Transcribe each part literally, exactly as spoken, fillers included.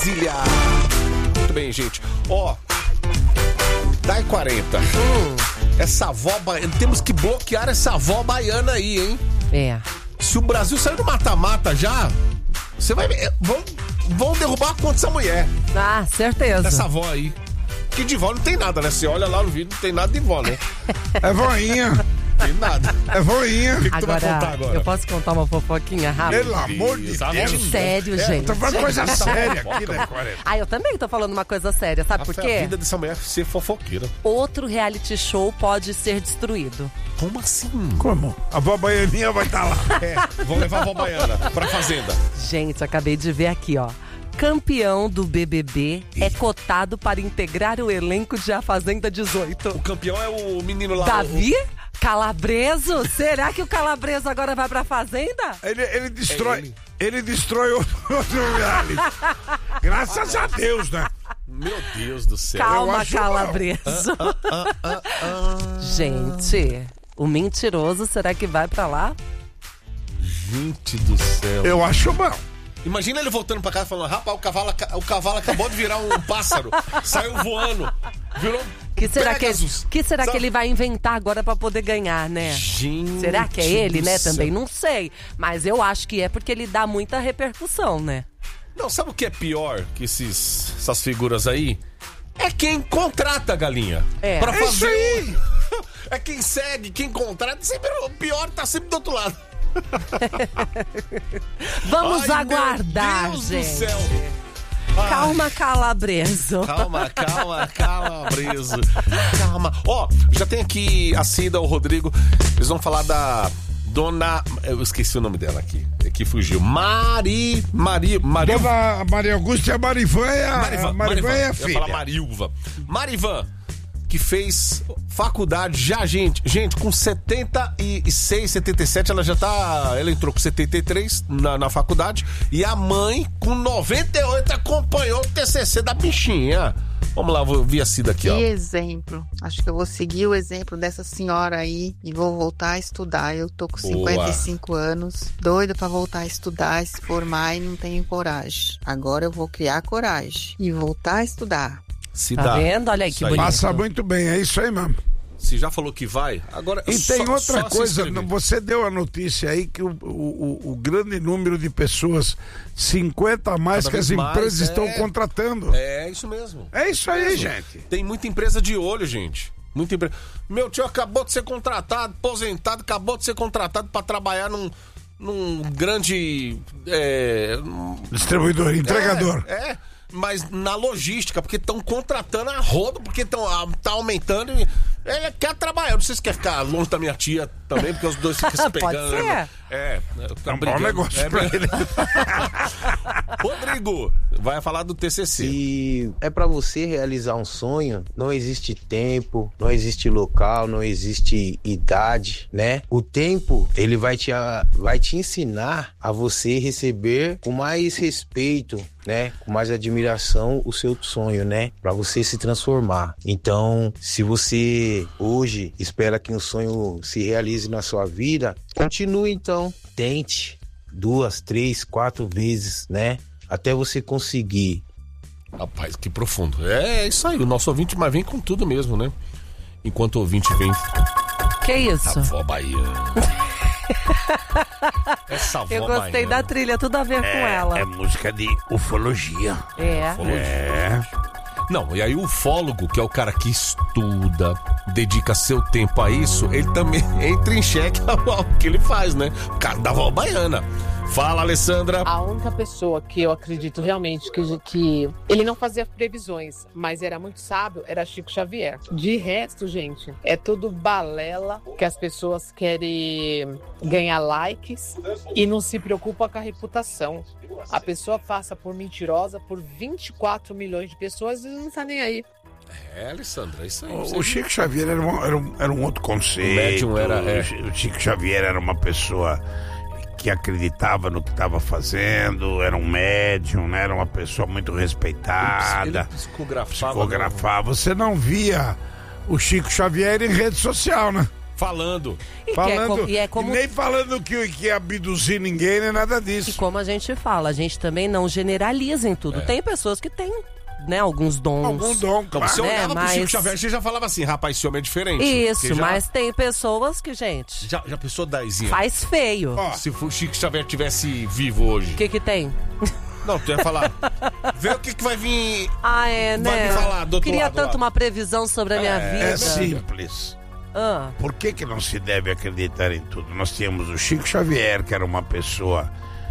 Brasília. Muito bem, gente. Ó, dá quarenta. Hum. Essa avó baiana, temos que bloquear essa avó baiana aí, hein? É. Se o Brasil sair do mata-mata já, você vai ver. Vão, vão derrubar a conta dessa mulher. Ah, certeza. Dessa avó aí. Que de vó não tem nada, né? Você olha lá no vídeo, não tem nada de vó, né? É voinha. Tem nada. É voinha. O que, que agora, tu vai contar agora? Eu posso contar uma fofoquinha rápida? Pelo amor de Deus. É sério, É, gente. Tô falando coisa séria aqui, né, quarenta? Ah, eu também tô falando uma coisa séria, sabe A por A quê? vida dessa mulher é ser fofoqueira. Outro reality show pode ser destruído. Como assim? Como? A vó baianinha vai estar lá. É, vão levar a avó baiana pra fazenda. Gente, acabei de ver aqui, ó. Campeão do B B B é cotado para integrar o elenco de A Fazenda dezoito. O campeão é o menino lá. Davi? Calabreso? Será que o Calabreso agora vai pra Fazenda? Ele, ele destrói. É ele. ele destrói outro, outro reality. Graças a Deus, né? Meu Deus do céu. Calma, acho Calabreso. Ah, ah, ah, ah. Gente, o mentiroso, será que vai pra lá? Gente do céu. Eu acho bom. Imagina ele voltando pra casa falando: rapaz, o cavalo, o cavalo acabou de virar um pássaro. Saiu voando. Virou Que será, que, Pegasus. que, será Sabe? que ele vai inventar agora pra poder ganhar, né? Gente. Será que é ele, do né? céu. Também não sei. Mas eu acho que é porque ele dá muita repercussão, né? Não, sabe o que é pior que esses, essas figuras aí? É quem contrata a galinha. É. Pra É isso fazer. aí. o- É quem segue, quem contrata. Sempre o pior tá sempre do outro lado. Vamos Ai, aguardar, meu Deus gente. do céu. Calma, Calabreso. Calma, calma, calma, Breso. Calma. Ó, já tem aqui a Cida, o Rodrigo. Eles vão falar da dona... Eu esqueci o nome dela aqui. Aqui fugiu. Mari... Mari... Mari... Dona Maria Augusta e a Marivan é a, Marivan, a Marivan é a Eu filha. ia falar Marilva. Marivan, que fez faculdade já, gente. Gente, com setenta e seis, setenta e sete, ela já tá... Ela entrou com setenta e três na, na faculdade. E a mãe, com noventa e oito, acompanhou o T C C da bichinha. Vamos lá, vou vir a Cida aqui, Que ó. exemplo. Acho que eu vou seguir o exemplo dessa senhora aí e vou voltar a estudar. Eu tô com cinquenta e cinco anos, doida pra voltar a estudar, se formar e não tenho coragem. Agora eu vou criar coragem e voltar a estudar. Cida. Tá vendo? Olha aí que Isso aí. bonito. Passa muito bem, é isso aí mesmo. Se já falou que vai, agora... E só- tem outra só se coisa, inscrever. você deu a notícia aí que o, o, o, o grande número de pessoas, cinquenta a mais, Cada que as vez mais, empresas é. estão contratando. É isso mesmo. É isso aí, Mesmo. gente. Tem muita empresa de olho, gente. Muita empresa. Meu tio acabou de ser contratado, aposentado, acabou de ser contratado pra trabalhar num, num grande... É, Distribuidor, entregador. É, é, mas na logística, porque estão contratando a roda, porque tão, a, tá aumentando e ele quer trabalhar. Eu não sei se quer ficar longe da minha tia também, porque os dois ficam se Pode pegando. ser. né? É, tá É um bom brigando. negócio É, pra brin- ele. Rodrigo, vai falar do T C C. Se é pra você realizar um sonho, não existe tempo, não existe local, não existe idade, né? O tempo, ele vai te, a- vai te ensinar a você receber com mais respeito, né? Com mais admiração o seu sonho, né? Pra você se transformar. Então, se você hoje espera que um sonho se realize na sua vida, continue então. Tente duas, três, quatro vezes, né? Até você conseguir. Rapaz, que profundo. É isso aí, o nosso ouvinte, mas vem com tudo mesmo, né? Enquanto o ouvinte vem... Que isso? Avó Bahia. Essa avó Eu gostei baiana. da trilha, tudo a ver com ela. É música de ufologia. É. É. Não, e aí o ufólogo, que é o cara que estuda, dedica seu tempo a isso, ele também entra em xeque o que ele faz, né? O cara da avó baiana. Fala, Alessandra. A única pessoa que eu acredito realmente que, que ele não fazia previsões, mas era muito sábio, era Chico Xavier. De resto, gente, é tudo balela que as pessoas querem ganhar likes e não se preocupam com a reputação. A pessoa passa por mentirosa por vinte e quatro milhões de pessoas e não tá nem aí. É, Alessandra, é isso aí. O, o Chico Xavier era um, era um, era um outro conceito. O médium era, é. O Chico Xavier era uma pessoa que acreditava no que estava fazendo, era um médium, né? Era uma pessoa muito respeitada. Ele psicografava. Psicografava. Você não via o Chico Xavier em rede social, né? Falando. E, que Falando, é co- e é como... e nem falando que, que ia abduzir ninguém, nem nada E disso. como a gente fala, a gente também não generaliza em tudo. Tem pessoas que têm, né, alguns dons. Algum dom, Então, claro. você né, olhava pro Chico mas- Xavier, você já falava assim, rapaz, esse homem é diferente. Isso, Porque já- mas tem pessoas que, gente, Já, já pensou, Daizinha? faz feio. Ó, Se o Chico Xavier tivesse vivo hoje. O que que tem? Não, tu ia falar. Vê o que, que vai vir. Ah, é, né? Vai me falar do outro Queria lado tanto lá. uma previsão sobre a minha É, vida. é simples. Ah, Por que, que não se deve acreditar em tudo? Nós tínhamos o Chico Xavier, que era uma pessoa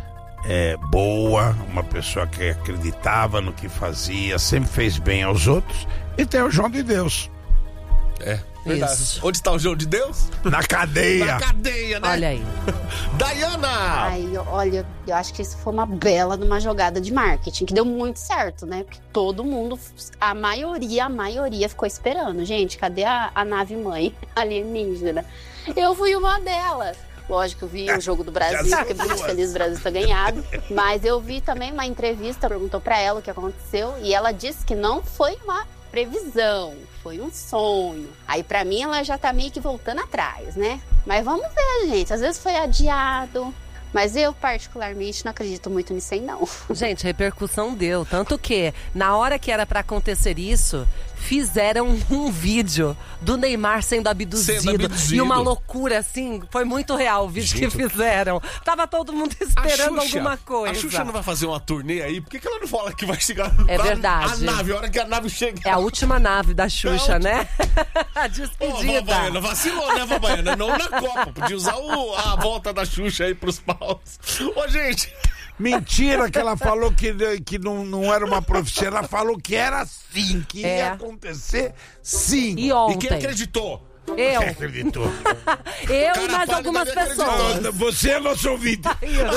é, boa, uma pessoa que acreditava no que fazia, sempre fez bem aos outros. E tem o João de Deus, É, verdade. Isso. Onde está o João de Deus? na cadeia. Na cadeia, né? olha aí. Dayana! Ai, olha, eu acho que isso foi uma bela numa jogada de marketing, que deu muito certo, né? Porque todo mundo, a maioria, a maioria ficou esperando. Gente, cadê a, a nave mãe alienígena? Eu fui uma delas. Lógico, eu vi o jogo do Brasil, fiquei muito feliz do Brasil ter ganhado. Mas eu vi também uma entrevista, perguntou pra ela o que aconteceu, e ela disse que não foi uma previsão, foi um sonho. Aí pra mim ela já tá meio que voltando atrás, né? Mas vamos ver, gente. Às vezes foi adiado. Mas eu, particularmente, não acredito muito nisso aí, não. Gente, repercussão deu. Tanto que, na hora que era pra acontecer isso, fizeram um vídeo do Neymar sendo abduzido. Sendo abduzido. E uma loucura, assim, foi muito real o vídeo Gente, que fizeram. Tava todo mundo A esperando Xuxa, alguma coisa. A Xuxa não vai fazer uma turnê aí? Por que, que ela não fala que vai chegar É a- verdade. a nave? A hora que a nave chegar. É a última nave da Xuxa, É a né? A Ô, despedida. vó Baiana, vacilou, né, vó Baiana? Não na Copa. Podia usar o- a volta da Xuxa aí pros paus. Ô, gente. Mentira que ela falou que, que não, não era uma profecia. Ela falou que era assim, que É. ia acontecer sim. E E ontem? quem acreditou? Eu. Quem acreditou? Eu Cara e mais pálida algumas dele acreditou. pessoas. Você é nosso ouvinte.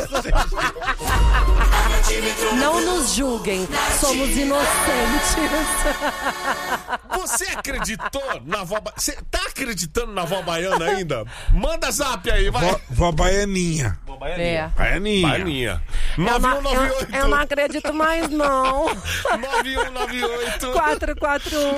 Não nos julguem, somos inocentes. Você acreditou na vó Baiana? Você tá acreditando na vó Baiana ainda? Manda zap aí, vai. Vó, vó Baianinha. Vó Baianinha. É. Baianinha. Baianinha. Eu nove um não, nove eu, oito. eu não acredito mais, não. nove um nove oito. quatro quatro um